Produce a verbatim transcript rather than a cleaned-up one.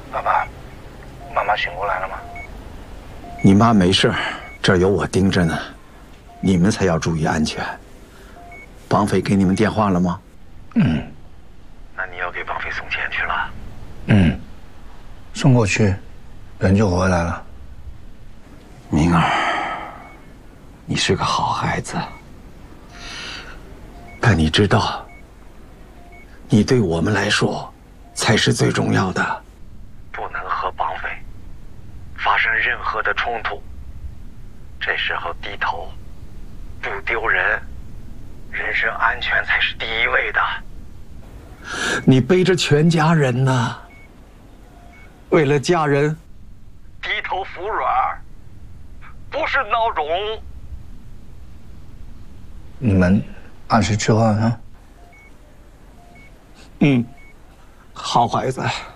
爸爸，妈妈醒过来了吗？ 你妈没事，这儿有我盯着呢。你们才要注意安全。绑匪给你们电话了吗？ 嗯。那你要给绑匪送钱去了？ 嗯，送过去，人就回来了。 明儿，你是个好孩子，但你知道，你对我们来说才是最重要的。 不能和绑匪发生任何的冲突。这时候低头，不丢人，人身安全才是第一位的。 你背着全家人呢，为了家人， 低头服软，不是孬种。 你们按时吃饭啊。 嗯，好孩子。